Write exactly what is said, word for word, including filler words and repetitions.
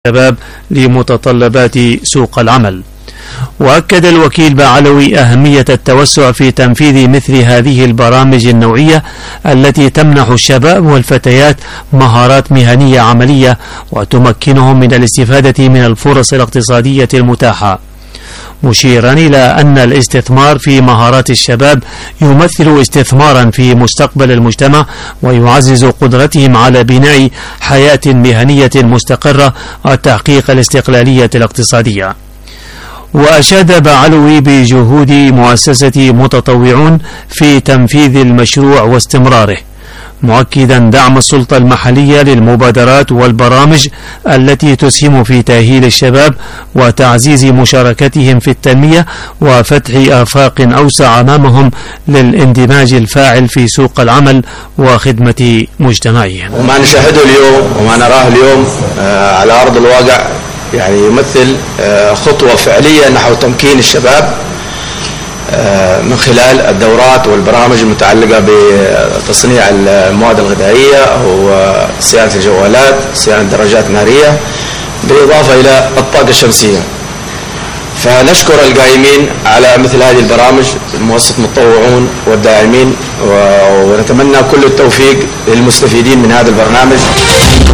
الشباب لمتطلبات سوق العمل. وأكد الوكيل بعلوي أهمية التوسع في تنفيذ مثل هذه البرامج النوعية التي تمنح الشباب والفتيات مهارات مهنية عملية وتمكنهم من الاستفادة من الفرص الاقتصادية المتاحة، مشيرا إلى أن الاستثمار في مهارات الشباب يمثل استثمارا في مستقبل المجتمع ويعزز قدرتهم على بناء حياة مهنية مستقرة وتحقيق الاستقلالية الاقتصادية. وأشاد بعلوي بجهود مؤسسة متطوعون في تنفيذ المشروع واستمراره، مؤكدا دعم السلطة المحلية للمبادرات والبرامج التي تسهم في تأهيل الشباب وتعزيز مشاركتهم في التنمية وفتح آفاق أوسع أمامهم للاندماج الفاعل في سوق العمل وخدمة مجتمعهم. وما نشاهده اليوم وما نراه اليوم على أرض الواقع يعني يمثل خطوة فعلية نحو تمكين الشباب من خلال الدورات والبرامج المتعلقة بتصنيع المواد الغذائية أو صيانة الجوالات، صيانة دراجات نارية، بالإضافة إلى الطاقة الشمسية. فنشكر القائمين على مثل هذه البرامج، مؤسسة متطوعون والداعمين، ونتمنى كل التوفيق للمستفيدين من هذا البرنامج.